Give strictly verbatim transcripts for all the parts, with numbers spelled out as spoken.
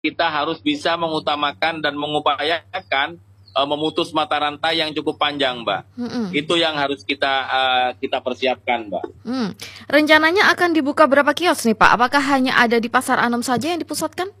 kita harus bisa mengutamakan dan mengupayakan uh, memutus mata rantai yang cukup panjang, Mbak. Hmm. Itu yang harus kita uh, kita persiapkan, Mbak. Hmm. Rencananya akan dibuka berapa kios nih, Pak? Apakah hanya ada di Pasar Anom saja yang dipusatkan?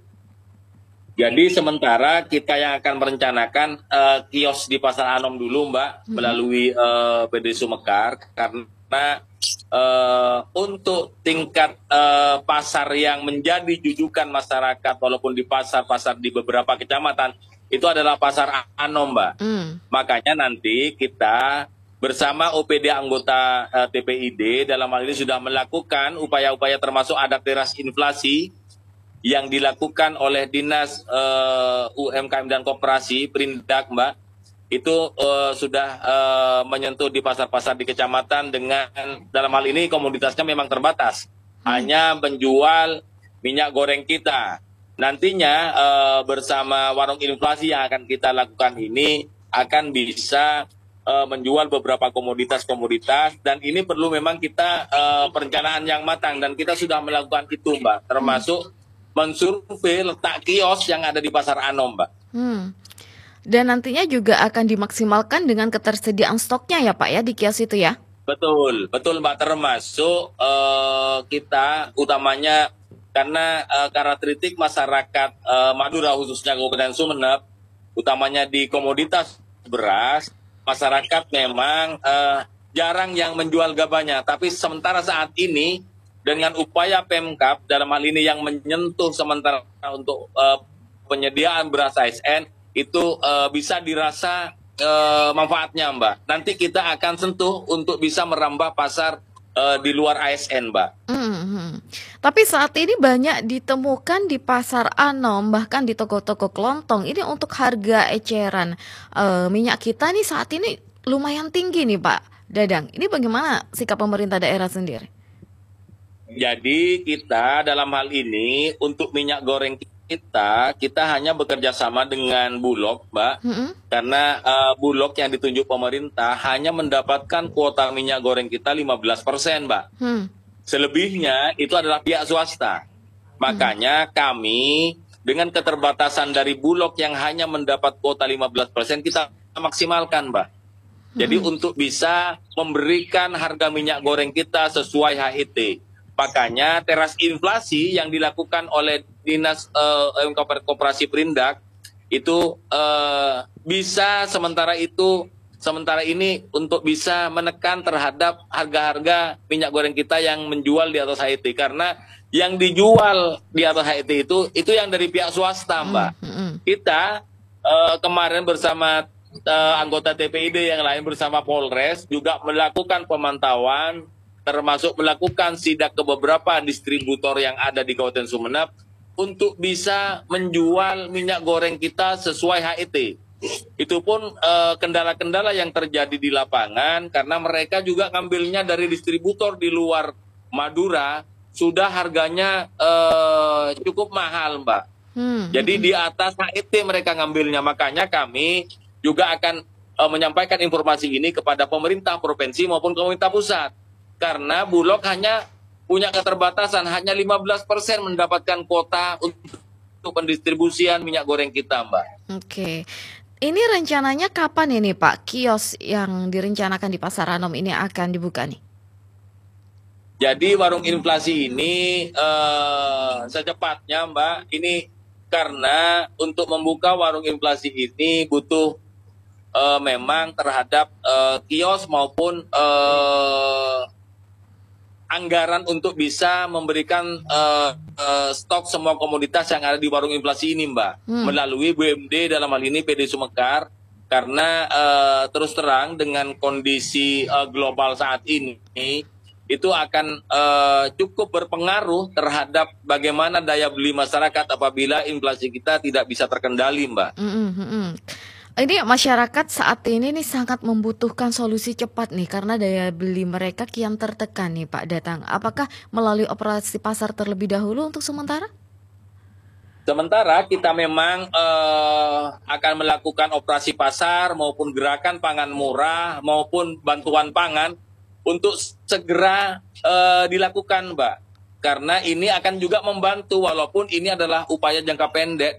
Jadi sementara kita yang akan merencanakan uh, kios di Pasar Anom dulu, Mbak, hmm. melalui uh, P D Sumekar, karena Uh, untuk tingkat uh, pasar yang menjadi jujukan masyarakat walaupun di pasar-pasar di beberapa kecamatan itu adalah Pasar Anom, Mbak. Mm. Makanya nanti kita bersama O P D anggota uh, T P I D dalam hal ini sudah melakukan upaya-upaya termasuk ada teras inflasi yang dilakukan oleh Dinas uh, U M K M dan Koperasi Perindak, Mbak. Itu uh, sudah uh, menyentuh di pasar-pasar di kecamatan dengan dalam hal ini komoditasnya memang terbatas. Hmm. Hanya menjual minyak goreng kita. Nantinya uh, bersama warung inflasi yang akan kita lakukan ini akan bisa uh, menjual beberapa komoditas-komoditas dan ini perlu memang kita uh, perencanaan yang matang dan kita sudah melakukan itu, Mbak. Termasuk hmm. mensurvei letak kios yang ada di Pasar Anom, Mbak. Hmm. Dan nantinya juga akan dimaksimalkan dengan ketersediaan stoknya ya Pak ya di kios itu ya? Betul, betul Mbak, termasuk uh, kita utamanya karena uh, karakteristik masyarakat uh, Madura khususnya Kabupaten Sumeneb, utamanya di komoditas beras, masyarakat memang uh, jarang yang menjual gabahnya. Tapi sementara saat ini dengan upaya Pemkab dalam hal ini yang menyentuh sementara untuk uh, penyediaan beras A S N, itu uh, bisa dirasa uh, manfaatnya, Mbak. Nanti kita akan sentuh untuk bisa merambah pasar uh, di luar A S N, Mbak. Mm-hmm. Tapi saat ini banyak ditemukan di Pasar Anom, bahkan di toko-toko kelontong. Ini untuk harga eceran uh, minyak kita nih saat ini lumayan tinggi nih Pak Dadang. Ini bagaimana sikap pemerintah daerah sendiri? Jadi kita dalam hal ini untuk minyak goreng kita, kita hanya bekerja sama dengan Bulog, Mbak, mm-hmm. karena uh, Bulog yang ditunjuk pemerintah hanya mendapatkan kuota minyak goreng kita lima belas persen, Mbak. Mm. Selebihnya itu adalah pihak swasta. Makanya mm. kami dengan keterbatasan dari Bulog yang hanya mendapat kuota lima belas persen, kita maksimalkan, Mbak. Jadi mm. untuk bisa memberikan harga minyak goreng kita sesuai H I T. Makanya teras inflasi yang dilakukan oleh Dinas uh, Koperasi Perindak itu uh, bisa sementara itu sementara ini untuk bisa menekan terhadap harga-harga minyak goreng kita yang menjual di atas H I T, karena yang dijual di atas H I T itu itu yang dari pihak swasta, Mbak. Mm -hmm. Kita uh, kemarin bersama uh, anggota T P I D yang lain bersama Polres juga melakukan pemantauan, termasuk melakukan sidak ke beberapa distributor yang ada di Kabupaten Sumeneb untuk bisa menjual minyak goreng kita sesuai H I T. Itu pun kendala-kendala uh, yang terjadi di lapangan karena mereka juga ngambilnya dari distributor di luar Madura, sudah harganya uh, cukup mahal, Mbak. Hmm. Jadi di atas H I T mereka ngambilnya, makanya kami juga akan uh, menyampaikan informasi ini kepada pemerintah provinsi maupun pemerintah pusat. Karena Bulog hanya punya keterbatasan, hanya lima belas persen mendapatkan kuota untuk pendistribusian minyak goreng kita, Mbak. Oke. Ini rencananya kapan ini, Pak, kios yang direncanakan di Pasar Anom ini akan dibuka nih? Jadi warung inflasi ini uh, secepatnya, Mbak. Ini karena untuk membuka warung inflasi ini butuh uh, memang terhadap uh, kios maupun uh, anggaran untuk bisa memberikan uh, uh, stok semua komoditas yang ada di warung inflasi ini, Mbak, hmm. melalui B U M D dalam hal ini P D Sumekar, karena uh, terus terang dengan kondisi uh, global saat ini itu akan uh, cukup berpengaruh terhadap bagaimana daya beli masyarakat apabila inflasi kita tidak bisa terkendali, Mbak. Hmm, hmm, hmm. Ini masyarakat saat ini nih sangat membutuhkan solusi cepat nih karena daya beli mereka kian tertekan nih Pak Datang. Apakah melalui operasi pasar terlebih dahulu untuk sementara? Sementara kita memang uh, akan melakukan operasi pasar maupun gerakan pangan murah maupun bantuan pangan untuk segera uh, dilakukan, Mbak. karena ini akan juga membantu walaupun ini adalah upaya jangka pendek